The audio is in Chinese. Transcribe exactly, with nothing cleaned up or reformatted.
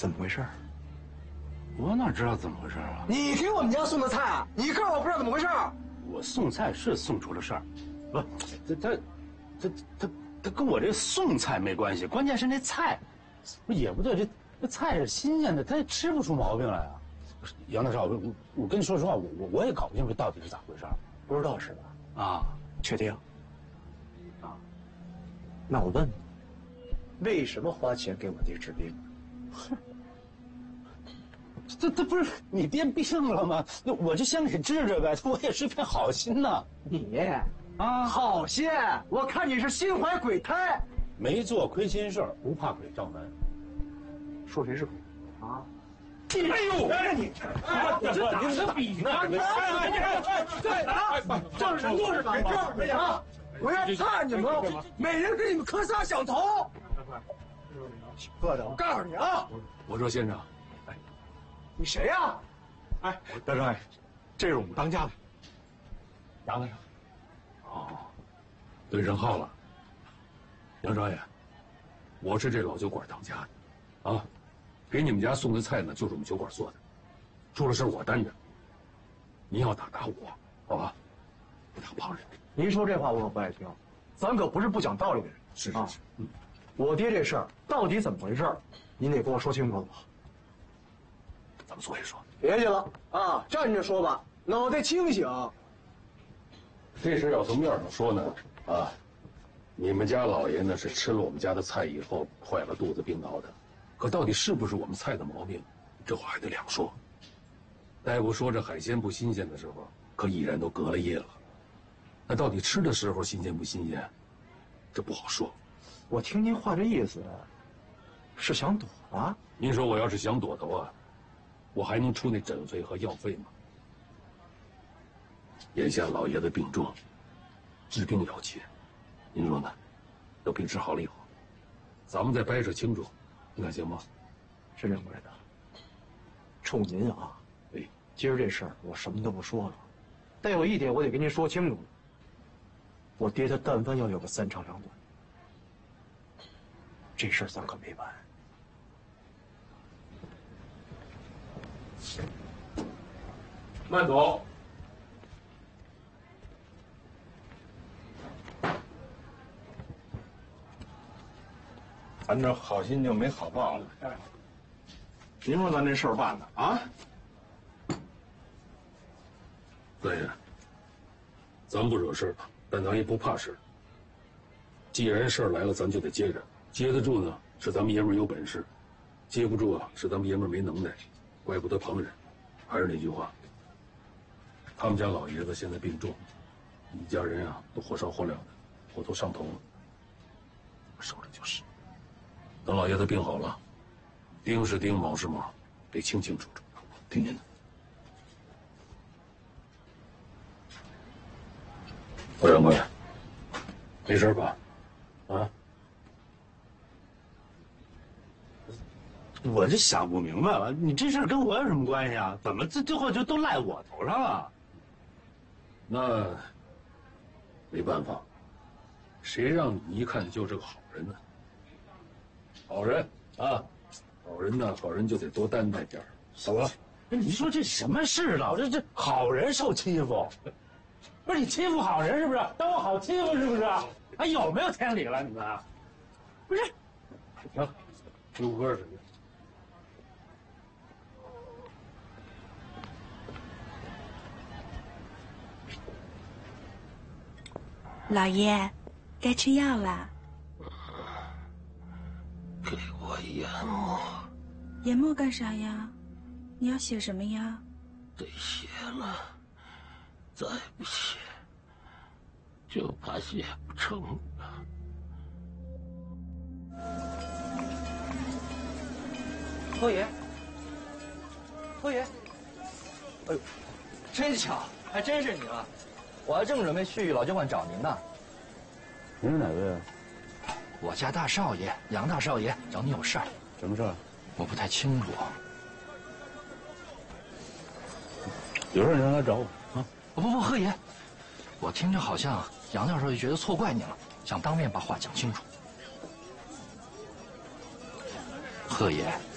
怎么回事？ 我哪知道怎么回事啊？ 你给我们家送的菜，你告诉我不知道怎么回事？ 我送菜是送出了事儿，不，这他，他他他跟我这送菜没关系，关键是那菜，不也不对，这这菜是新鲜的，他也吃不出毛病来啊。杨大少，我我跟你说实话，我我我也搞不清楚到底是咋回事， 不知道是吧？啊，确定？啊，那我问你，为什么花钱给我爹治病？ 这这不是你爹病了吗？那我就先给治治呗，我也是片好心呐。 你啊，好心，我看你是心怀鬼胎。 没做亏心事儿，不怕鬼上门。 说谁是鬼啊？ 哎呦， 你你这你们这比呢？对啊，正人做是吧？没有啊！我要看你们，每人给你们磕仨响头。哥的，我告诉你啊！ 我说先生， 哎，你谁呀？ 哎，大少爷，这是我们当家的杨大少。 哦，对上号了。杨少爷，我是这老酒馆当家的，啊，给你们家送的菜呢，就是我们酒馆做的，出了事我担着。您要打打我，好吧？不打旁人。 您说这话我可不爱听，咱可不是不讲道理的人。 是是是，嗯。 我爹这事儿到底怎么回事？您得跟我说清楚了吧？ 咱们坐下说。 别去了啊，站着说吧，脑袋清醒。 这事要从面上说呢，啊，你们家老爷呢是吃了我们家的菜以后坏了肚子病倒的，可到底是不是我们菜的毛病，这话还得两说。大夫说这海鲜不新鲜的时候，可已然都隔了夜了。那到底吃的时候新鲜不新鲜，这不好说。 我听您话这意思，是想躲啊？ 您说我要是想躲的话，我还能出那诊费和药费吗？眼下老爷子病重，治病要钱，您说呢？等病治好了以后，咱们再掰扯清楚，你看行吗？ 是这么回的。冲您啊， 哎， 今儿这事儿我什么都不说了，但有一点我得跟您说清楚了。我爹他但凡要有个三长两短，这事儿咱可没完。 慢走。 咱这好心就没好报了。您说咱这事儿办的啊？ 大爷，咱不惹事儿，但咱也不怕事儿。既然事儿来了，咱就得接着。接得住呢，是咱们爷们儿有本事；接不住啊，是咱们爷们儿没能耐，怪不得旁人。还是那句话，他们家老爷子现在病重，一家人啊都火烧火燎的，火头上头了。守着就是。等老爷子病好了，丁是丁，卯是卯，得清清楚楚，听见的。霍掌柜，没事吧？啊？ 我这想不明白了，你这事儿跟我有什么关系啊？怎么这最后就都赖我头上了？ 那没办法，谁让你一看就是个好人呢？好人啊，好人呢，好人就得多担待点儿，好吧？ 你说这什么世道？这这好人受欺负，不是你欺负好人是不是？当我好欺负是不是？还有没有天理了你们？不是， 行，去屋喝水去。 老爷，该吃药了。 给我研末。 研末干啥呀？你要写什么呀？ 得写了，再不写，就怕写不成了。 侯爷，侯爷，哎呦，真巧，还真是你啊！我还正准备去老酒馆找您呢。 您是哪位啊？ 我家大少爷杨大少爷找你有事儿。 什么事儿？ 我不太清楚。 有事你让他找我啊！ 不不不，贺爷，我听着好像杨大少爷觉得错怪你了，想当面把话讲清楚。贺爷。